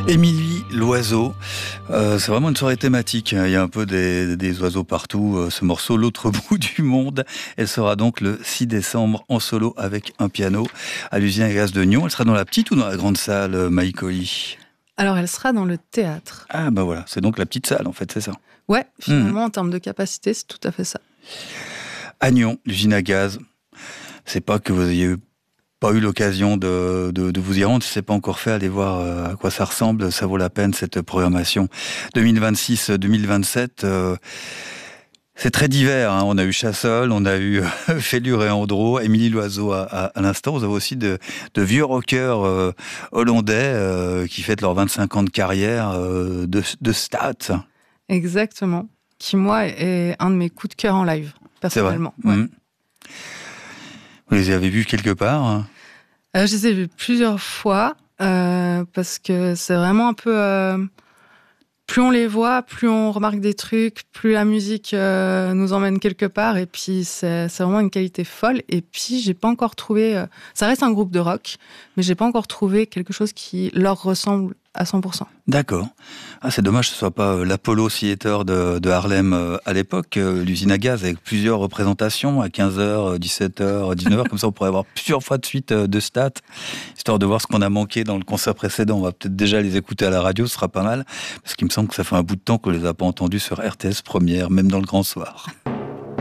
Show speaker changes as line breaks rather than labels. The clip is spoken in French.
Émilie Loiseau, c'est vraiment une soirée thématique. Il y a un peu des oiseaux partout. Ce morceau, L'autre bout du monde, elle sera donc le 6 décembre en solo avec un piano à l'usine à gaz de Nyon. Elle sera dans la petite ou dans la grande salle, Maïkoli?
Alors, elle sera dans le théâtre.
Ah bah voilà, c'est donc la petite salle en fait, c'est ça.
Ouais, finalement, en termes de capacité, c'est tout à fait ça.
À Nyon, l'usine à gaz, c'est pas que vous ayez pas eu l'occasion de vous y rendre, si c'est pas encore fait, allez voir à quoi ça ressemble, ça vaut la peine cette programmation 2026-2027. C'est très divers, hein. On a eu Chassol, on a eu Fellure et Andro, Émilie Loiseau à l'instant. Vous avez aussi de vieux rockers hollandais qui fêtent leurs 25 ans de carrière de stats.
Exactement. Qui, moi, est un de mes coups de cœur en live, personnellement.
C'est vrai.
Ouais.
Vous les avez vus quelque part, hein?
Je les ai vus plusieurs fois, parce que c'est vraiment un peu... plus on les voit, plus on remarque des trucs, plus la musique nous emmène quelque part, et puis c'est vraiment une qualité folle. Et puis j'ai pas encore trouvé... ça reste un groupe de rock, mais j'ai pas encore trouvé quelque chose qui leur ressemble à 100%.
D'accord. Ah, c'est dommage que ce soit pas l'Apollo Theater de Harlem à l'époque, l'usine à gaz, avec plusieurs représentations à 15h, 17h, 19h, comme ça on pourrait avoir plusieurs fois de suite de stats, histoire de voir ce qu'on a manqué dans le concert précédent. On va peut-être déjà les écouter à la radio, ce sera pas mal, parce qu'il me semble que ça fait un bout de temps qu'on les a pas entendus sur RTS Première, même dans le grand soir.